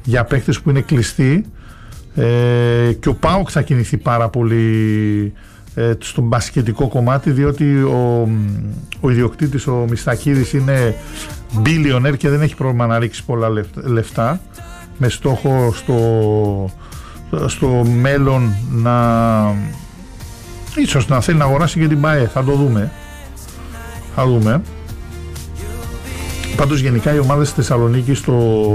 για παίκτες που είναι κλειστοί, και ο ΠΑΟΚ θα κινηθεί πάρα πολύ στο μπασκετικό κομμάτι, διότι ο ιδιοκτήτης, ο Μιστακίδης, είναι billionaire και δεν έχει πρόβλημα να ρίξει πολλά λεφτά, με στόχο στο μέλλον ίσως να θέλει να αγοράσει και την ΠΑΕ. Θα το δούμε. Πάντως γενικά οι ομάδες της Θεσσαλονίκης στο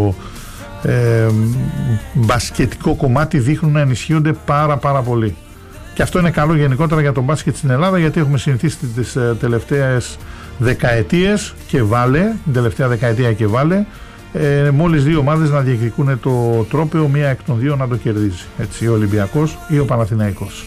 μπασκετικό κομμάτι δείχνουν να ενισχύονται πάρα πολύ. Και αυτό είναι καλό γενικότερα για τον μπάσκετ στην Ελλάδα, γιατί έχουμε συνηθίσει τις τελευταίες δεκαετίες και την τελευταία δεκαετία και μόλις δύο ομάδες να διεκδικούν το τρόπαιο, μία εκ των δύο να το κερδίζει. Έτσι, ο Ολυμπιακός ή ο Παναθηναϊκός.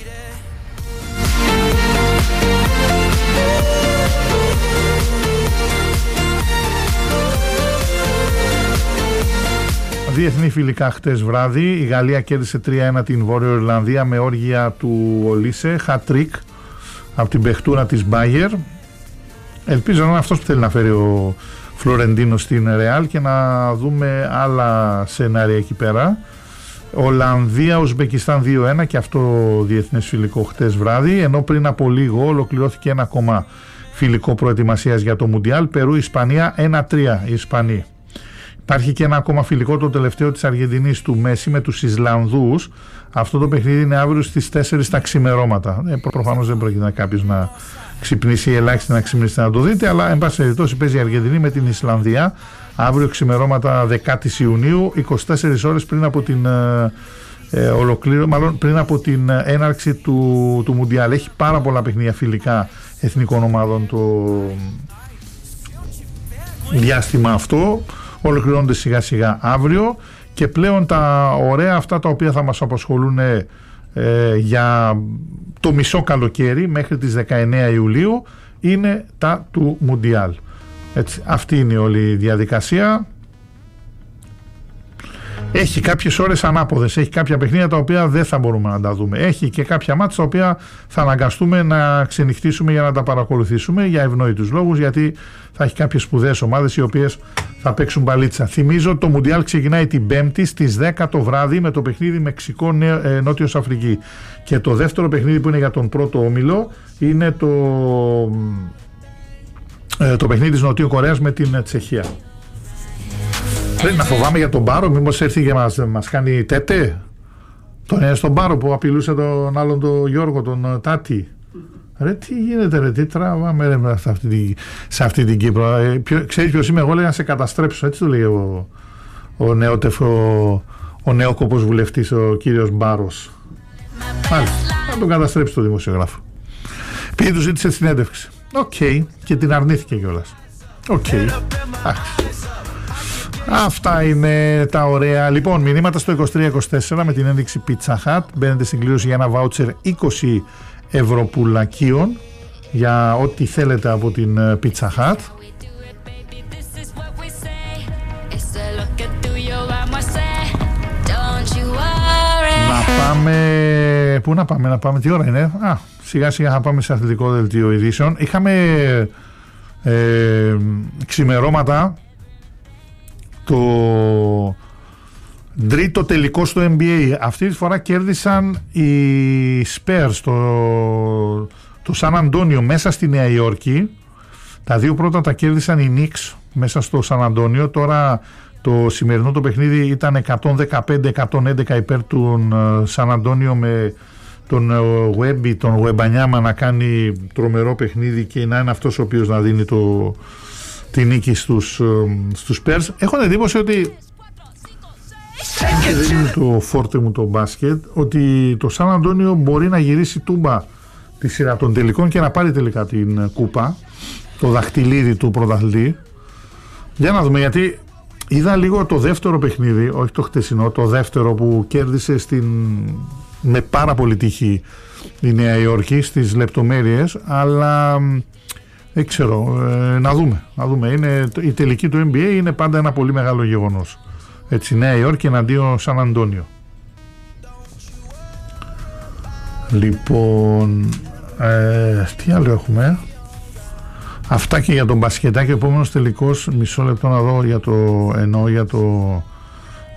Διεθνή φιλικά χτες βράδυ. Η Γαλλία κέρδισε 3-1 την Βόρειο Ιρλανδία με όργια του Ολίσε, hat-trick από την παιχτούρα της Μπάγερ. Ελπίζω να είναι αυτός που θέλει να φέρει ο Φλωρεντίνο στην Ρεάλ και να δούμε άλλα σενάρια εκεί πέρα. Ολλανδία, Ουσμπεκιστάν 2-1 και αυτό διεθνές φιλικό χτες βράδυ, ενώ πριν από λίγο ολοκληρώθηκε ένα ακόμα φιλικό προετοιμασίας για το Μουντιάλ. Περού, Ισπανία 1-3 οι Ισπανοί. Υπάρχει και ένα ακόμα φιλικό, το τελευταίο της Αργεντινής, του Μέση με τους Ισλανδούς. Αυτό το παιχνίδι είναι αύριο στις 4 τα ξημερώματα. Προφανώς δεν πρόκειται κάποιος να ξυπνήσει ή ελάχιστα να ξυπνήσει να το δείτε, αλλά εν πάση περιπτώσει παίζει η Αργεντινή με την Ισλανδία αύριο ξημερώματα 10 Ιουνίου, 24 ώρες πριν από την πριν από την έναρξη του Μουντιάλ. Έχει πάρα πολλά παιχνίδια φιλικά εθνικών ομάδων το διάστημα αυτό. Ολοκληρώνονται σιγά σιγά αύριο και πλέον τα ωραία αυτά τα οποία θα μας απασχολούν για το μισό καλοκαίρι μέχρι τις 19 Ιουλίου είναι τα του Μουντιάλ. Έτσι, αυτή είναι όλη η διαδικασία. Έχει κάποιες ώρες ανάποδες, έχει κάποια παιχνίδια τα οποία δεν θα μπορούμε να τα δούμε. Έχει και κάποια μάτς τα οποία θα αναγκαστούμε να ξενυχτήσουμε για να τα παρακολουθήσουμε για ευνόητους λόγους, γιατί θα έχει κάποιες σπουδαίες ομάδες οι οποίες θα παίξουν μπαλίτσα. Θυμίζω το Μουντιάλ ξεκινάει την Πέμπτη στις 10 το βράδυ με το παιχνίδι Μεξικό-Νότιος Αφρική. Και το δεύτερο παιχνίδι που είναι για τον πρώτο όμιλο είναι το παιχνίδι της Νοτιού Κορέας με την Τσεχία. Πρέπει να φοβάμαι για τον Πάρο, μήπως έρθει για να μας κάνει τέτε. Στον Πάρο που απειλούσε τον άλλον τον Γιώργο, τον Τάτι. Ρε τι γίνεται ρε, τι τραβάμε ρε σε αυτή την Κύπρο. Ξέρεις ποιος είμαι εγώ, λέει να σε καταστρέψω, έτσι το λέει ο νεόκοπος βουλευτής, ο κύριος Μπάρος. Μάλιστα, να τον καταστρέψει το δημοσιογράφο. Πήγε, του ζήτησε συνέντευξη. Οκ, και την αρνήθηκε κιόλας. Οκ. Αυτά είναι τα ωραία. Λοιπόν, μηνύματα στο 2324 με την ένδειξη Pizza Hut. Μπαίνετε στην κλήρωση για ένα βάουτσερ 20 ευρωπουλακίων για ό,τι θέλετε από την Pizza Hut. Να πάμε... Πού να πάμε, τι ώρα είναι? Σιγά σιγά θα πάμε σε αθλητικό δελτίο ειδήσεων. Είχαμε ξημερώματα το τρίτο τελικό στο NBA. Αυτή τη φορά κέρδισαν οι Spurs το Σαν Αντώνιο μέσα στη Νέα Υόρκη. Τα δύο πρώτα τα κέρδισαν οι Knicks μέσα στο Σαν Αντώνιο. Τώρα το σημερινό το παιχνίδι ήταν 115-111 υπέρ του Σαν Αντώνιο, με τον Webby, τον Wembanyama να κάνει τρομερό παιχνίδι και να είναι αυτός ο οποίος να δίνει τη νίκη στους Spurs. Έχω την εντύπωση ότι δεν είναι το φόρτε μου το μπάσκετ, ότι το Σαν Αντώνιο μπορεί να γυρίσει τούμπα τη σειρά των τελικών και να πάρει τελικά την κούπα, το δαχτυλίδι του πρωταθλητή. Για να δούμε, γιατί είδα λίγο το δεύτερο παιχνίδι, όχι το χτεσινό, το δεύτερο που κέρδισε με πάρα πολύ τύχη η Νέα Υόρκη στις λεπτομέρειες, αλλά δεν ξέρω, να δούμε. Η τελική του NBA είναι πάντα ένα πολύ μεγάλο γεγονός. Έτσι, Νέα Υόρκη εναντίον Σαν Αντώνιο. Λοιπόν, τι άλλο έχουμε? Αυτά και για τον μπασκετάκι. Ο επόμενος τελικός, μισό λεπτό να δω για το